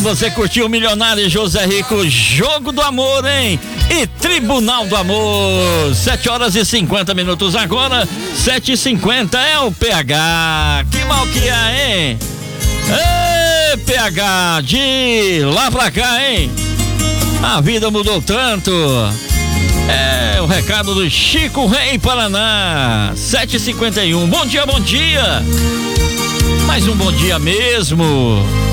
Você curtiu Milionário José Rico, Jogo do Amor, hein? E Tribunal do Amor. 7h50 agora, 7h50 é o PH. Que mal que é, hein? Ê, PH, de lá pra cá, hein? A vida mudou tanto. É o recado do Chico Rei Paraná. 7h51. Bom dia, bom dia. Mais um bom dia mesmo.